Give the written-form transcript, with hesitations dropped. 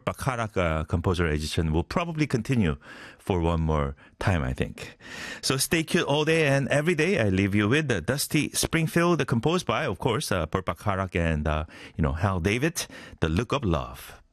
Bacharach composer edition will probably continue for one more time, I think. So stay cute all day and every day. I leave you with Dusty Springfield, composed by, of course, Burt Bacharach and, Hal David, The Look of Love.